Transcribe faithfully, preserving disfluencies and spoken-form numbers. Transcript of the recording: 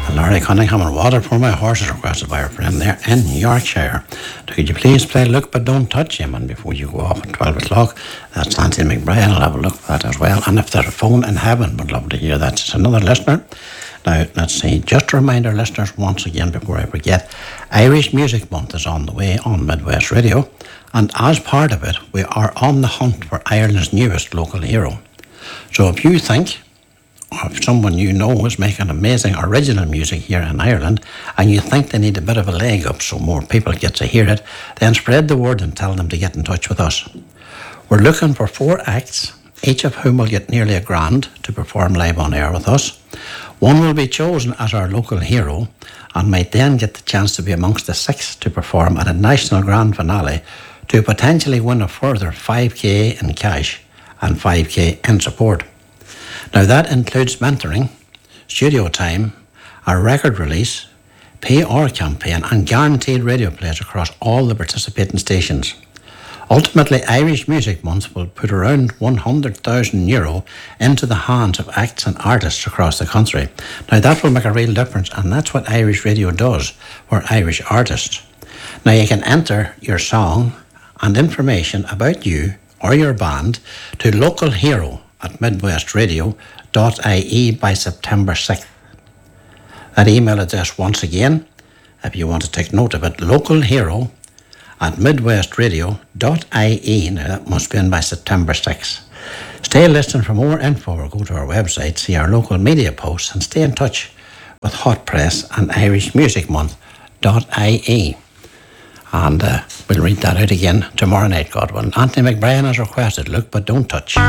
And Laurie Cunningham and Water for My Horses requested by our friend there in Yorkshire. Could you please play Look But Don't Touch Him? And before you go off at twelve o'clock, that's Anthony McBride. I'll have a look at that as well. And if there's a phone in heaven, would love to hear that. It's another listener. Now, let's see. Just to remind our listeners once again before I forget, Irish Music Month is on the way on Midwest Radio. And as part of it, we are on the hunt for Ireland's newest local hero. So if you think, or if someone you know is making amazing original music here in Ireland and you think they need a bit of a leg up so more people get to hear it, then spread the word and tell them to get in touch with us. We're looking for four acts, each of whom will get nearly a grand to perform live on air with us. One will be chosen as our local hero and might then get the chance to be amongst the six to perform at a national grand finale to potentially win a further five K in cash and five K in support. Now that includes mentoring, studio time, a record release, P R campaign and guaranteed radio plays across all the participating stations. Ultimately, Irish Music Month will put around one hundred thousand euro into the hands of acts and artists across the country. Now that will make a real difference, and that's what Irish Radio does for Irish artists. Now you can enter your song and information about you or your band to local hero at midwest radio dot I E by September sixth. That email address once again, if you want to take note of it, local hero at midwest radio dot I E. Now that must be in by September sixth. Stay listening for more info or go to our website, see our local media posts and stay in touch with Hot Press and Irish Music Month dot I E. And uh, we'll read that out again tomorrow night, God willing. Anthony McBride has requested Look But Don't Touch.